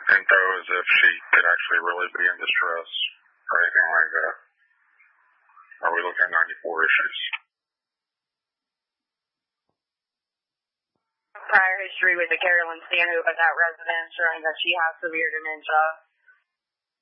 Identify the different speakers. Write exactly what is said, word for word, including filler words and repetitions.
Speaker 1: info as if she could actually really be in distress or anything like that? Are we looking at ninety-four issues?
Speaker 2: Prior history with the Carolyn Stanhope at that residence showing that she has severe dementia.